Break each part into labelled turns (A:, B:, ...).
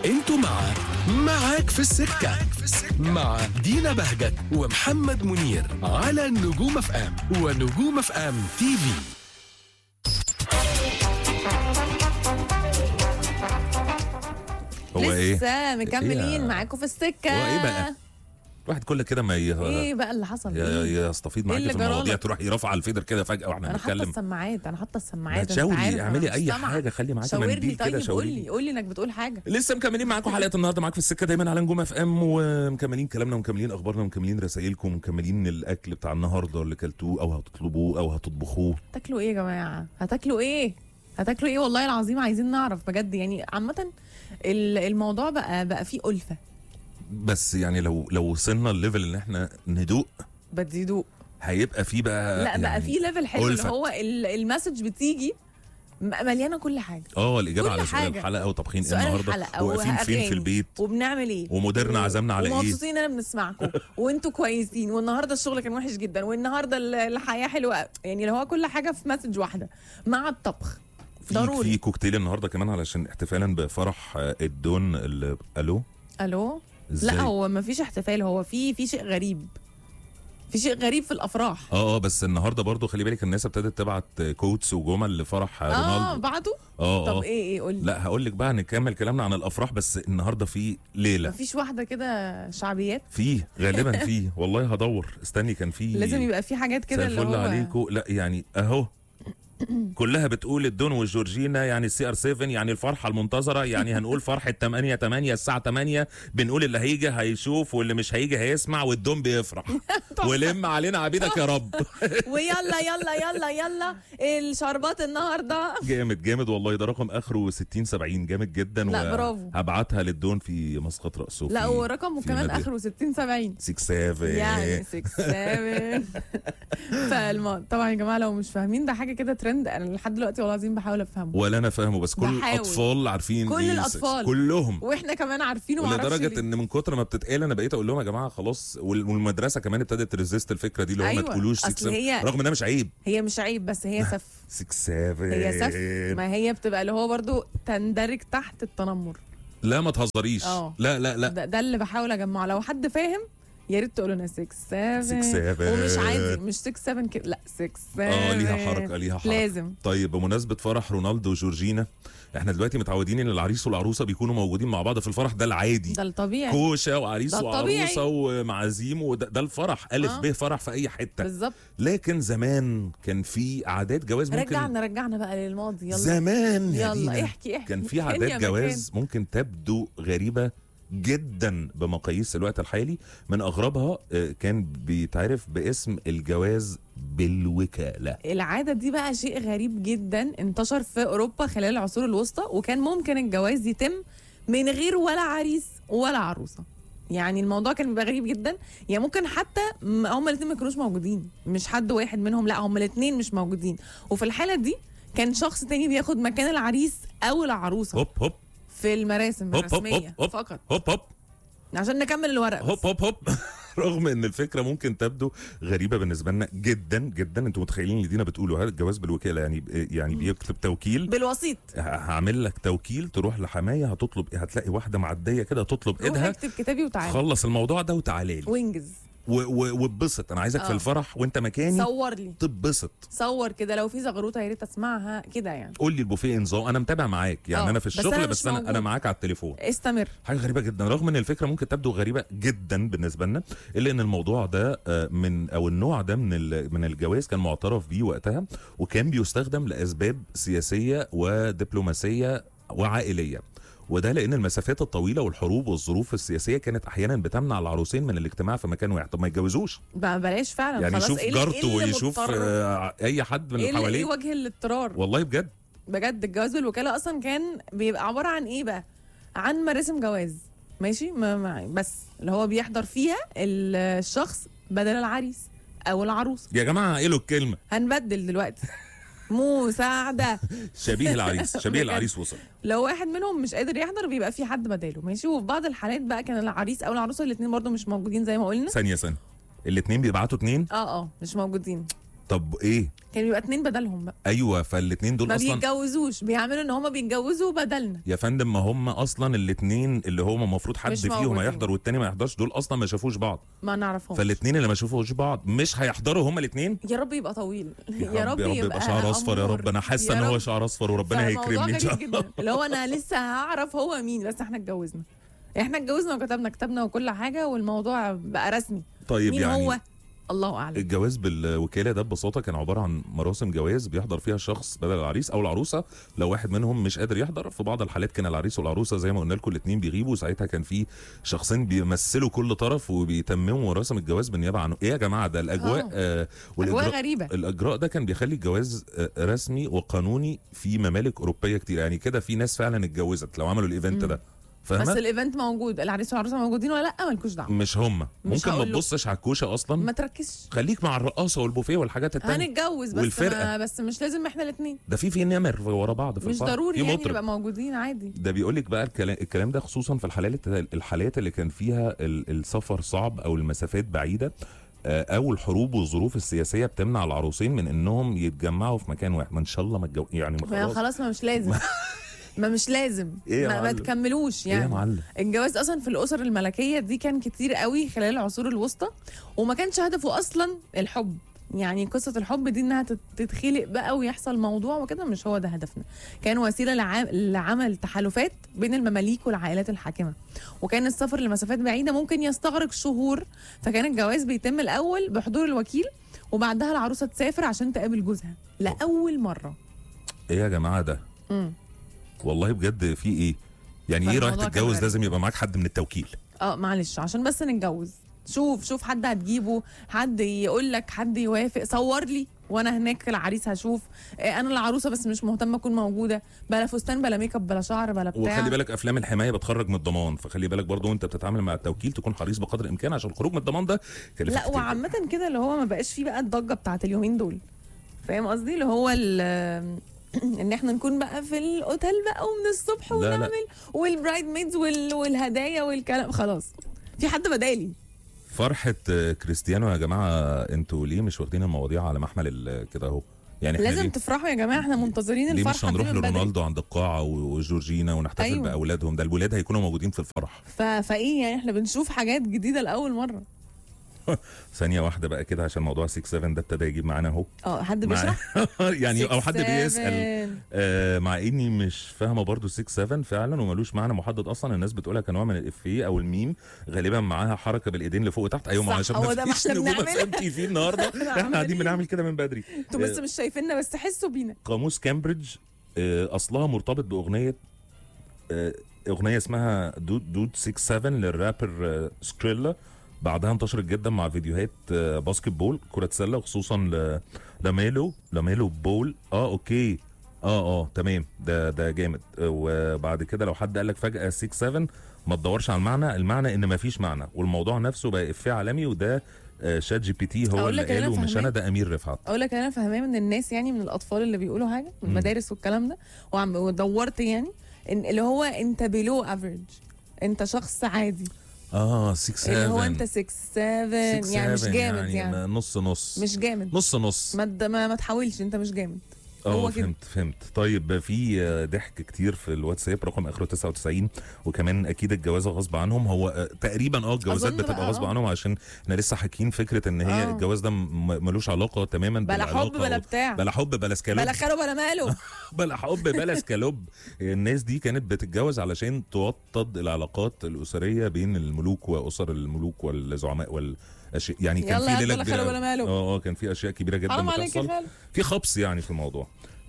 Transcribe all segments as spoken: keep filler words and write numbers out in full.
A: انتوا مع معاك في السكة مع دينا بهجت ومحمد منير على نجوم اف ام ونجوم اف ام تي في.
B: هو ايه؟
C: لسه مكملين
B: إيه؟
C: معاكم في السكة.
B: هو ايه بقى؟ الواحد كل كده ما ي...
C: ايه بقى اللي حصل؟
B: ي... يستفيد معاك
C: إيه
B: في
C: اللي
B: المواضيع،
C: جرالك؟
B: تروح يرفع الفيدر كده فجأة واحنا
C: انا حاطه
B: بنتكلم.
C: السماعات انا حاطه السماعات
B: ما تشاوري،
C: أنت عارف أنا
B: اعملي
C: مش
B: اي
C: سامعة.
B: حاجه، خلي معاكي
C: شاورني
B: منديل كده،
C: طيب،
B: شاوري
C: قول لي قول لي انك بتقول حاجه.
B: لسه مكملين معاكم حلقه النهارده معاك في السكه دايما على نجوم اف ام، ومكملين كلامنا ومكملين اخبارنا ومكملين رسائلكم ومكملين الاكل بتاع النهارده اللي كلتوه او هتطلبوه او هتطبخوه.
C: هتاكلوا ايه يا جماعه؟ هتاكلوا ايه؟ هتاكلوا ايه والله العظيم؟ عايزين نعرف بجد يعني. عامه الموضوع بقى بقى فيه ألفة.
B: بس يعني لو لو وصلنا الليفل ان احنا ندوق
C: بتزيدوق.
B: هيبقى فيه بقى
C: لا
B: يعني
C: بقى فيه ليفل حلو اللي
B: ألفة.
C: هو ال- المسج بتيجي م- مليانه كل حاجه.
B: اه الاجابه
C: كل
B: على سؤال
C: حاجة.
B: الحلقه وطبخين ايه
C: سؤال
B: النهارده
C: الحلقه
B: واقفين فين
C: وأغاني
B: في البيت
C: وبنعمل ايه
B: ومديرنا عزمنا على ايه
C: ومبسوطين انا بنسمعكم وانتوا كويسين والنهارده الشغل كان وحش جدا والنهارده ال- الحياه حلوه، يعني اللي هو كل حاجه في مسج واحده مع الطبخ
B: في
C: ضروري.
B: في كوكتيل النهارده كمان علشان احتفالا بفرح آه، الدون اللي الو
C: الو.
B: إزاي؟
C: لا هو ما فيش احتفال، هو في في شيء غريب، في شيء غريب في الافراح.
B: اه اه بس النهارده برضو خلي بالك الناس ابتدت تبعت كوتس وجمل لفرح
C: اه
B: رونالدو.
C: بعده.
B: اه
C: طب
B: اه
C: ايه ايه قول لي.
B: لا هقول لك بقى نكمل كلامنا عن الافراح، بس النهارده في ليله
C: ما فيش واحده كده شعبيات؟
B: فيه غالبا فيه والله هدور استني كان فيه
C: لازم يبقى في حاجات كده اللي
B: الفل
C: هو
B: عليكم. لا يعني اهو كلها بتقول الدون والجورجينا يعني السي ار سبعة يعني الفرحه المنتظره، يعني هنقول فرحه ثمانية ثمانية الساعه ثمانية، بنقول اللي هيجي هيشوف واللي مش هيجي هيسمع والدون بيفرح ولم علينا عبيدك يا رب.
C: ويلا يلا يلا يلا الشربات النهارده.
B: جامد جامد والله، ده رقم اخره ستين سبعين جامد جدا.
C: لا برافو.
B: هبعتها للدون في مسقط رأسه.
C: لا
B: في-
C: ورقمه
B: في
C: كمان
B: مدينة.
C: اخره ستين سبعين
B: ستة سبعة
C: يعني ستة سبعة. فالم طبعا يا جماعه لو مش فاهمين ده حاجه كده ترند، انا لحد دلوقتي والله العظيم بحاول افهمه.
B: ولا انا فاهمه، بس كل
C: بحاول.
B: الاطفال عارفين
C: كل
B: إيه
C: الأطفال.
B: السكس. كلهم
C: واحنا كمان عارفينه ومعرفش
B: ولدرجه
C: ليه.
B: ان من كتر ما بتتقال انا بقيت اقول لهم يا جماعه خلاص، وال- والمدرسه كمان ابتدت تريزيست الفكره دي اللي هو
C: أيوة،
B: ما تقولوش
C: أصل
B: ستة سبعة،
C: هي-
B: رغم انها مش عيب.
C: هي مش عيب بس هي سف.
B: ستة سبعة
C: هي سف، ما هي بتبقى اللي هو برضو تندرج تحت التنمر.
B: لا ما تهزريش.
C: اه.
B: لا لا لا
C: ده, ده اللي بحاول اجمعه، لو حد فاهم يا ريت تقولوا لنا ستة سبعة.
B: ستة سبعة.
C: ومش عادي مش ستة سبعة كده، لا ستة سبعة.
B: اه ليها حركه ليها حركه
C: لازم.
B: طيب بمناسبه فرح رونالدو وجورجينا، احنا دلوقتي متعودين ان العريس والعروسه بيكونوا موجودين مع بعض في الفرح، ده العادي.
C: ده الطبيعي.
B: كوشه وعريس
C: ده الطبيعي.
B: وعروسه ومعازيم، وده ده الفرح الف
C: آه.
B: ب فرح في اي حته.
C: بالظبط.
B: لكن زمان كان في عادات جواز ممكن
C: رجعنا رجعنا بقى للماضي. يلا
B: زمان يا
C: يلا
B: دينا
C: احكي احكي.
B: كان في
C: فين
B: عادات
C: يا
B: جواز ممكن تبدو غريبه جدا بمقاييس الوقت الحالي. من اغربها آه، كان بيتعرف باسم الجواز بالوكاله.
C: العادة دي بقى شيء غريب جدا انتشر في أوروبا خلال العصور الوسطى، وكان ممكن الجواز يتم من غير ولا عريس ولا عروسة. يعني الموضوع كان بيبقى غريب جدا، يعني ممكن حتى م- هما الاثنين ما يكونوش موجودين، مش حد واحد منهم، لا هما الاثنين مش موجودين، وفي الحالة دي كان شخص تاني بياخد مكان العريس أو العروسة
B: هوب هوب
C: في المراسم
B: هوب هوب
C: الرسمية
B: هوب هوب
C: فقط،
B: هوب هوب
C: عشان نكمل الورق
B: هوب
C: بس.
B: هوب هوب. رغم ان الفكره ممكن تبدو غريبه بالنسبه لنا جدا جدا، انتوا متخيلين اللي دينا بتقولوا هذا الجواز بالوكاله يعني يعني بيكتب توكيل،
C: بالوسيط.
B: ه- هعمل لك توكيل تروح لحمايه هتطلب، هتلاقي واحده معديه كده تطلب
C: روح
B: ايدها،
C: اكتب كتابي وتعالى
B: خلص الموضوع ده وتعالى لي
C: وانجز.
B: و- و- واتبسط، انا عايزك
C: آه.
B: في الفرح وانت مكاني
C: صور لي
B: تتبسط.
C: صور كده، لو في زغروطه يا ريت اسمعها كده يعني.
B: قول لي البوفيه نظام، انا متابع معاك يعني
C: آه.
B: انا في
C: بس
B: الشغل
C: أنا
B: بس,
C: مش
B: انا
C: موجود.
B: انا معاك على التليفون.
C: استمر.
B: حاجه غريبه جدا، رغم ان الفكره ممكن تبدو غريبه جدا بالنسبه لنا، الا ان الموضوع ده آه، من او النوع ده من ال- من الجواز كان معترف بيه وقتها، وكان بيستخدم لاسباب سياسيه ودبلوماسيه وعائليه. وده لان المسافات الطويله والحروب والظروف السياسيه كانت احيانا بتمنع العروسين من الاجتماع في مكان واحد. طب ما يتجوزوش
C: بقى بلاش فعلا،
B: يعني،
C: خلاص.
B: يشوف
C: إيه اللي-
B: جارته
C: إيه اللي
B: ويشوف
C: مضطر؟
B: آه، اي حد من
C: ايه
B: اللي
C: اللي- ايه
B: حواليه.
C: وجه الاضطرار؟
B: والله بجد
C: بجد الجواز بالوكاله اصلا كان بيبقى عباره عن ايه بقى؟ عن مراسم جواز ماشي، ما ما بس اللي هو بيحضر فيها ال- الشخص بدل العريس او العروسه.
B: يا جماعه ايه له الكلمه
C: هنبدل دلوقتي. مساعده.
B: شبيه العريس شبيه العريس وصل.
C: لو واحد منهم مش قادر يحضر بيبقى في حد بداله ماشي، وفي بعض الحالات بقى كان العريس او العروسه الاثنين برضو مش موجودين زي ما قلنا.
B: ثانيه ثانيه الاثنين بيبعتوا اثنين.
C: اه اه مش موجودين.
B: طب ايه؟
C: كان بيبقى اتنين بدلهم بقى.
B: ايوه، فالاثنين دول
C: ما
B: اصلا
C: بيتجوزوش، بيعملوا ان هم بيتجوزوا بدلنا.
B: يا فندم، ما هم اصلا الاثنين اللي هم المفروض حد فيهم
C: موجودين.
B: هيحضر والتاني ما يحضرش، دول اصلا ما شافوش بعض.
C: ما نعرفهمش.
B: فالاثنين اللي ما شافوش بعض مش هيحضروا هم الاثنين.
C: يا رب يبقى طويل.
B: يا رب يبقى شعر اصفر يا رب. انا حاسه ان هو شعر اصفر وربنا هيكرمني ان شاء الله.
C: اللي هو انا لسه هعرف هو مين، بس احنا اتجوزنا احنا اتجوزنا وكتبنا كتبنا وكل حاجه والموضوع بقى رسمي.
B: طيب
C: مين
B: يعني
C: هو الله اعلم.
B: الجواز بالوكاله ده ببساطه كان عباره عن مراسم جواز بيحضر فيها شخص بدل العريس او العروسه، لو واحد منهم مش قادر يحضر. في بعض الحالات كان العريس والعروسه زي ما قلنا لكم الاثنين بيغيبوا، ساعتها كان في شخصين بيمثلوا كل طرف وبيتمموا مراسم الجواز بالنيابه عنه. ايه يا جماعه ده الاجواء؟ آه
C: اجواء غريبه.
B: الاجراء ده كان بيخلي الجواز آه رسمي وقانوني في ممالك اوروبيه كتير، يعني كده في ناس فعلا اتجوزت لو عملوا الايفنت ده. فهمت؟
C: بس الايفنت موجود، العريس والعروسه موجودين ولا لا مالكوش دعوه.
B: مش هم ممكن ما تبصش على الكوشه اصلا،
C: ما تركزش،
B: خليك مع الرقاصه والبوفيه والحاجات التانية.
C: هنتجوز بس
B: والفرقة.
C: ما بس مش لازم احنا الاثنين.
B: ده في في نمر ورا بعض في
C: مش
B: الفرح.
C: ضروري
B: في
C: يعني
B: مطرب.
C: نبقى موجودين عادي.
B: ده بيقول لك بقى الكلام, الكلام ده خصوصا في الحالات الحالات اللي كان فيها السفر صعب او المسافات بعيده، او الحروب والظروف السياسيه بتمنع العروسين من انهم يتجمعوا في مكان واحد. ما ان شاء الله ما تجو... يعني ما
C: خلاص خلاص ما مش لازم. ما مش لازم.
B: إيه
C: ما, ما تكملوش يعني.
B: إيه يا معلم؟
C: الجواز اصلا في الاسر الملكيه دي كان كتير قوي خلال العصور الوسطى، وما كانش هدفه اصلا الحب. يعني قصه الحب دي انها تتخلق بقى ويحصل موضوع وكده، مش هو ده هدفنا. كان وسيله لعام لعمل تحالفات بين المماليك والعائلات الحاكمه، وكان السفر لمسافات بعيده ممكن يستغرق شهور. فكان الجواز بيتم الاول بحضور الوكيل، وبعدها العروسه تسافر عشان تقابل جوزها لاول مره.
B: ايه يا جماعه ده؟
C: امم
B: والله بجد في ايه؟ يعني ايه رايح تتجوز لازم يبقى معاك حد من التوكيل؟
C: اه معلش عشان بس نتجوز. شوف شوف حد هتجيبه، حد يقول لك، حد يوافق. صور لي وانا هناك العريس هشوف، انا العروسه بس مش مهتمه اكون موجوده، بلا فستان بلا ميك اب بلا شعر بلا بتاع.
B: وخلي بالك افلام الحمايه بتخرج من الضمان، فخلي بالك برضو وانت بتتعامل مع التوكيل تكون حريص بقدر الامكان عشان الخروج من الضمان ده كلفك.
C: لا وعامه كده اللي هو ما بقاش فيه بقى الضجه بتاعت اليومين دول، فاهم قصدي؟ اللي هو ان احنا نكون بقى في الاوتيل بقى ومن الصبح ونعمل والبرايد ميدز وال... والهدايا والكلام. خلاص في حد بدالي.
B: فرحه كريستيانو يا جماعه، انتوا ليه مش واخدين المواضيع على محمل كده اهو؟ يعني
C: لازم تفرحوا يا جماعه، احنا منتظرين الفرحه.
B: ليه مش هنروح لرونالدو عند القاعه وجورجينا ونحتفل أيوة. باولادهم؟ ده الولاد هيكونوا موجودين في الفرح.
C: ف... فايه يعني احنا بنشوف حاجات جديده لاول مره.
B: ثانية واحدة بقى كده عشان موضوع ستة سبعة ده ابتدى يجيب معانا اهو.
C: اه حد بيشرح
B: يعني او حد بيسأل. آه مع اني مش فاهمة برضو ستة سبعة فعلا وملوش معنى محدد اصلا. الناس بتقولها كنوع من الافيه او الميم، غالبا معاها حركة بالايدين لفوق وتحت. ايوه ما عشان ما فيش نجوم ام تي في النهارده احنا قاعدين بنعمل كده من بدري.
C: انتوا بس مش شايفيننا بس حسوا بينا.
B: قاموس كامبريدج آه اصلها مرتبط باغنية آه اغنية اسمها دود دود ستة سبعة للرابر آه سكريلا. بعدها انتشرت جدا مع فيديوهات باسكت بول كرة سلة، خصوصا لاميلو لاميلو بول. اه اوكي اه اه تمام، ده ده جامد. وبعد كده لو حد قال لك فجأة ستة سبعة ما تدورش على المعنى، المعنى ان ما فيش معنى، والموضوع نفسه بقى افيه عالمي. وده شات جي بي تي هو اللي قاله مش انا، ده امير رفعت.
C: اقول لك انا فاهماه من الناس، يعني من الاطفال اللي بيقولوا حاجه من المدارس والكلام ده، وعم ودورت يعني إن اللي هو انت بيلو افريج، انت شخص عادي.
B: اه ستة سبعة
C: اللي هو انت ستة سبعة يعني مش جامد، يعني, يعني
B: نص نص
C: مش جامد،
B: نص نص
C: ما ما, ما تحاولش، انت مش جامد.
B: اه فهمت فهمت. طيب في ضحك كتير في الواتساب رقم اخره تسعة وتسعين، وكمان اكيد الجوازه غصب عنهم. هو تقريبا اه الجوازات بتبقى غصب عنهم عشان احنا لسه حاكين فكره ان هي أوه. الجواز ده ملوش علاقه تماما
C: بلا حب بلا بتاع،
B: بلا حب بلا سكالوب
C: بلا خاله بلا ماله
B: بلا حب بلا سكالوب. الناس دي كانت بتتجوز علشان توطد العلاقات الاسريه بين الملوك واسر الملوك والزعماء وال أشياء. يعني كان في ليله كبيره اه اه كان في اشياء كبيره جدا بتحصل، في خبص يعني في الموضوع.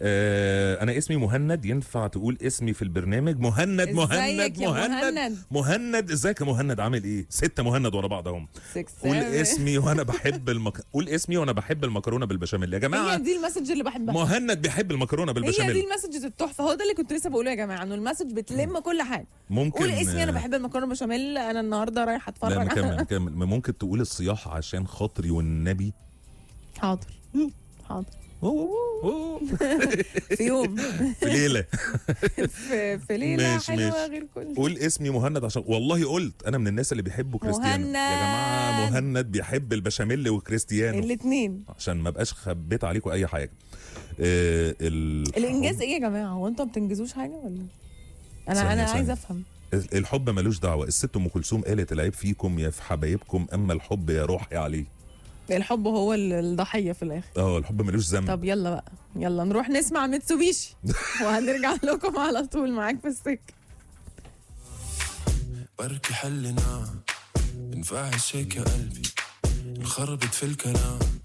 B: آه انا اسمي مهند، ينفع تقول اسمي في البرنامج؟ مهند مهند مهند مهند ازيك يا مهند، عامل ايه؟ ستة مهند ورا بعض اهم. قول اسمي وانا بحب المك... قول اسمي وانا بحب المكرونه بالبشاميل يا جماعه.
C: هي دي المسج اللي بحبها.
B: مهند بيحب المكرونه بالبشاميل.
C: هي دي المسجز التحفه، هو ده اللي كنت لسه بقوله يا جماعه، انه المسج بتلم كل حاجه.
B: ممكن
C: قول اسمي انا بحب المكرونه بالبشاميل، انا النهارده رايحه اتفرج.
B: لا مكمل مكمل. ممكن تقول الصياح عشان خاطري والنبي.
C: حاضر حاضر. في يوم
B: في ليله
C: في, في ليله
B: ماشي
C: حلوه
B: ماشي.
C: غير كل
B: قول اسمي مهند، عشان والله قلت انا من الناس اللي بيحبوا كريستيانو.
C: مهند.
B: يا جماعه مهند بيحب البشاميل وكريستيانو،
C: الاثنين.
B: عشان ما بقاش خبيت عليكم اي حاجه. آه ال...
C: الانجاز ايه يا جماعه؟ هو انتوا ما بتنجزوش حاجه ولا؟ انا
B: ثانية
C: انا
B: ثانية.
C: عايزه افهم.
B: الحب ملوش دعوه. الست ام كلثوم قالت العيب فيكم يا في حبايبكم، اما الحب يا روحي عليه.
C: الحب هو ال- الضحيه في الاخر.
B: اه الحب ملوش ذنب.
C: طب يلا بقى، يلا نروح نسمع ميتسوبيشي وهنرجع لكم على طول معاك في السكه.
D: بركي حلنا بنفعل شيك يا قلبي، انخربت في الكلام